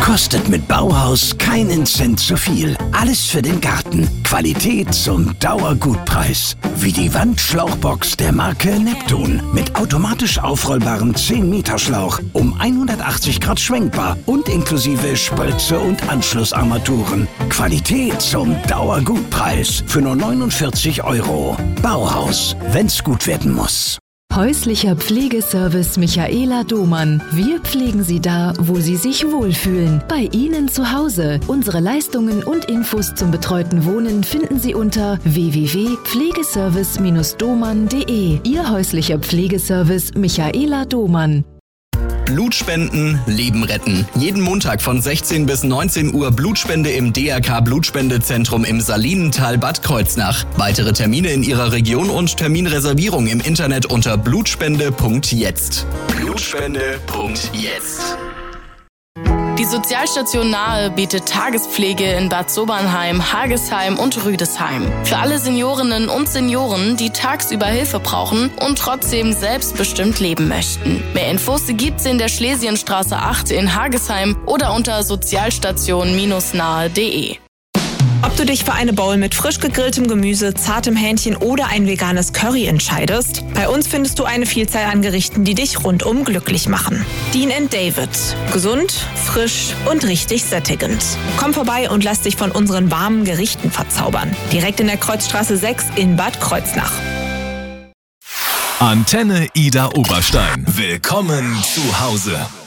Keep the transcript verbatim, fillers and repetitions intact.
Kostet mit Bauhaus keinen Cent zu viel. Alles für den Garten. Qualität zum Dauergutpreis. Wie die Wandschlauchbox der Marke Neptun. Mit automatisch aufrollbarem zehn Meter Schlauch. Um hundertachtzig Grad schwenkbar. Und inklusive Spritze und Anschlussarmaturen. Qualität zum Dauergutpreis. Für nur neunundvierzig Euro. Bauhaus. Wenn's gut werden muss. Häuslicher Pflegeservice Michaela Domann. Wir pflegen Sie da, wo Sie sich wohlfühlen. Bei Ihnen zu Hause. Unsere Leistungen und Infos zum betreuten Wohnen finden Sie unter w w w punkt pflegeservice Bindestrich domann punkt de. Ihr häuslicher Pflegeservice Michaela Domann. Blutspenden, Leben retten. Jeden Montag von sechzehn bis neunzehn Uhr Blutspende im D R K Blutspendezentrum im Salinental Bad Kreuznach. Weitere Termine in Ihrer Region und Terminreservierung im Internet unter blutspende punkt jetzt. Blutspende punkt jetzt. Die Sozialstation Nahe bietet Tagespflege in Bad Sobernheim, Hagesheim und Rüdesheim. Für alle Seniorinnen und Senioren, die tagsüber Hilfe brauchen und trotzdem selbstbestimmt leben möchten. Mehr Infos gibt's in der Schlesienstraße acht in Hagesheim oder unter sozialstation nahe punkt de. Ob du dich für eine Bowl mit frisch gegrilltem Gemüse, zartem Hähnchen oder ein veganes Curry entscheidest, bei uns findest du eine Vielzahl an Gerichten, die dich rundum glücklich machen. Dean and David. Gesund, frisch und richtig sättigend. Komm vorbei und lass dich von unseren warmen Gerichten verzaubern. Direkt in der Kreuzstraße sechs in Bad Kreuznach. Antenne Ida Oberstein. Willkommen zu Hause.